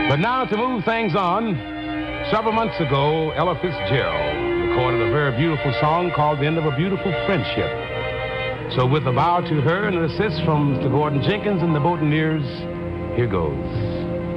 But now to move things on, several months ago, Ella Fitzgerald recorded a very beautiful song called The End of a Beautiful Friendship. So with a bow to her and an assist from Mr. Gordon Jenkins and the Botaneers, here goes.